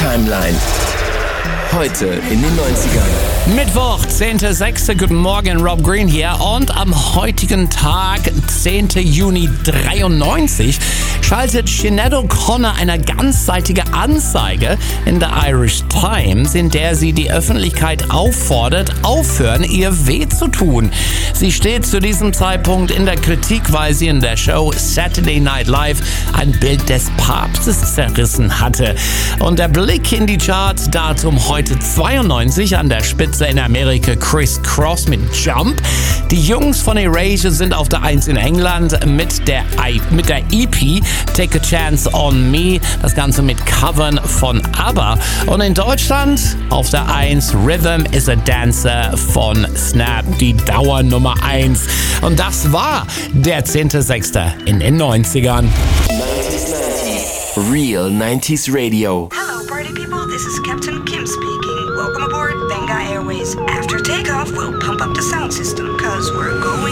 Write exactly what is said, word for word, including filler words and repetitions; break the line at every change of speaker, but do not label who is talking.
Timeline. Heute in den neunzigern.
Mittwoch, zehnter sechster Guten Morgen, Rob Green hier. Und am heutigen Tag, zehnter Juni dreiundneunzig, schaltet Sinead O'Connor eine ganzseitige Anzeige in der Irish Times, in der sie die Öffentlichkeit auffordert, aufhören, ihr weh zu tun. Sie steht zu diesem Zeitpunkt in der Kritik, weil sie in der Show Saturday Night Live ein Bild des Papstes zerrissen hatte. Und der Blick in die Charts, Datum heute zweiundneunzig, an der Spitze in Amerika Chris Cross mit Jump. Die Jungs von Erasure sind auf der eins in England mit der, I- mit der E P Take a Chance on Me, das Ganze mit Covern von ABBA. Und in Deutschland auf der eins Rhythm is a Dancer von Snap, die Dauernummer eins. Und das war der zehnter sechster in den neunzigern.
Real nineties Radio.
Hello, party people. This is Captain Kim speaking. Welcome aboard Benga Airways. After takeoff, we'll pump up the sound system, cause we're going